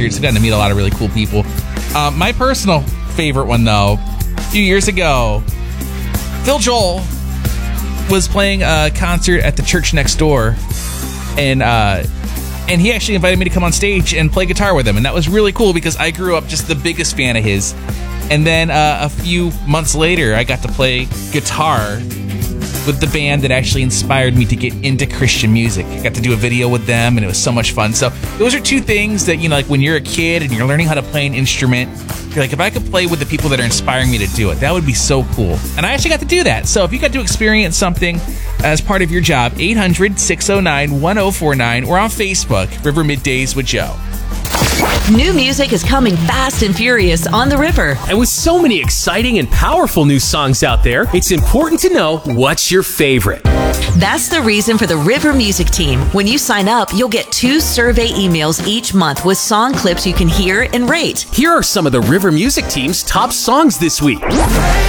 concerts. I've gotten to meet a lot of really cool people. My personal favorite one, though, a few years ago, Phil Joel was playing a concert at the church next door, and he actually invited me to come on stage and play guitar with him, and that was really cool because I grew up just the biggest fan of his. And then a few months later, I got to play guitar with the band that actually inspired me to get into Christian music. I got to do a video with them, and it was so much fun. So those are two things that, like when you're a kid and you're learning how to play an instrument, you're like, if I could play with the people that are inspiring me to do it, that would be so cool. And I actually got to do that. So if you got to experience something as part of your job, 800-609-1049, or on Facebook, River Middays with Joe. New music is coming fast and furious on the River. And with so many exciting and powerful new songs out there, it's important to know what's your favorite. That's the reason for the River Music Team. When you sign up, you'll get 2 survey emails each month with song clips you can hear and rate. Here are some of the River Music Team's top songs this week.